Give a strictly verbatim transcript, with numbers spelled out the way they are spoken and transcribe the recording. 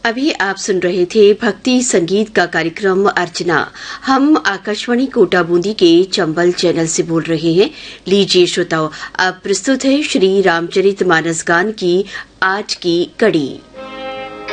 अभी आप सुन रहे थे भक्ति संगीत का कार्यक्रम अर्चना। हम आकाशवाणी कोटा बूंदी के चंबल चैनल से बोल रहे हैं। लीजिए श्रोताओं, अब प्रस्तुत है श्री रामचरितमानस गान की आज की कड़ी।